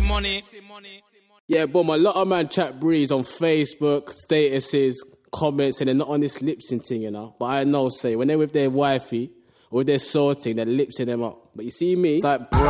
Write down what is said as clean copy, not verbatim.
Yeah, boom, a lot of man chat breeze on Facebook, statuses, comments, and they're not on this lip-sync thing, you know. But I know, say, when they're with their wifey or with their sorting, they're lip-syncing them up. But you see me, it's like, bro.